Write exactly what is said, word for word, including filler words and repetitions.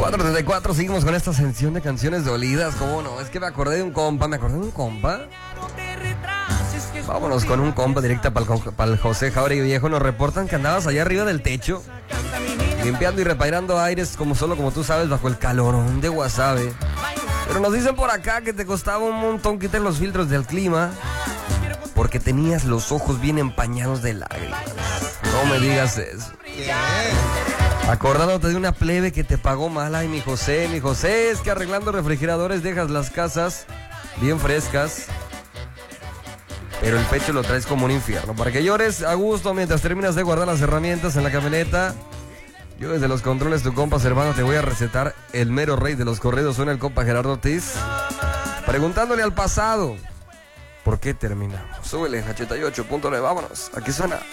cuatro treinta y cuatro, seguimos con esta sección de canciones dolidas. ¿Cómo no? Es que me acordé de un compa, me acordé de un compa. Vámonos con un compa directa para el José Jauregui Viejo. Nos reportan que andabas allá arriba del techo, limpiando y repairando aires como solo como tú sabes, bajo el calorón de Guasave. Pero nos dicen por acá que te costaba un montón quitar los filtros del clima porque tenías los ojos bien empañados de lágrimas. No me digas eso. ¿Qué? Acordándote de una plebe que te pagó mal. Ay, mi José, mi José, es que arreglando refrigeradores dejas las casas bien frescas, pero el pecho lo traes como un infierno. Para que llores a gusto mientras terminas de guardar las herramientas en la camioneta. Yo desde los controles, tu compa hermano, te voy a recetar el mero rey de los corridos. Suena el compa Gerardo Ortiz, preguntándole al pasado, ¿por qué terminamos? Súbele, ochenta y ocho punto nueve, vámonos, aquí suena.